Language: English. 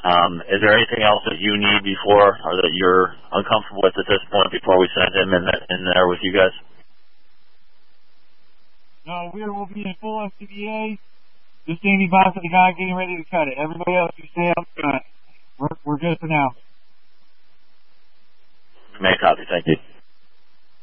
Is there anything else that you need before, or that you're uncomfortable with at this point before we send him in there with you guys? No, we will be in full FCBA. Just standing by for the guy getting ready to cut it. Everybody else, you stay up front. We're good for now. Make a copy. Thank you.